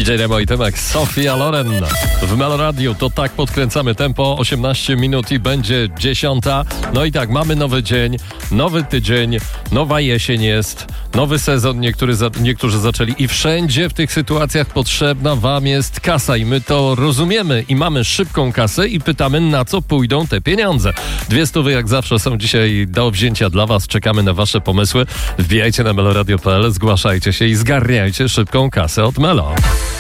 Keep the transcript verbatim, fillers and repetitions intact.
D J Remo i Tymek, Sofia Loren w Melo Radio. To tak podkręcamy tempo, osiemnaście minut i będzie dziesiąta. No i tak, mamy nowy dzień, nowy tydzień, nowa jesień jest, nowy sezon niektóry, niektórzy zaczęli i wszędzie w tych sytuacjach potrzebna wam jest kasa i my to rozumiemy i mamy szybką kasę i pytamy, na co pójdą te pieniądze. Dwie stówy jak zawsze są dzisiaj do wzięcia dla was, czekamy na wasze pomysły. Wbijajcie na meloradio kropka p l, zgłaszajcie się i zgarniajcie szybką kasę od Melo.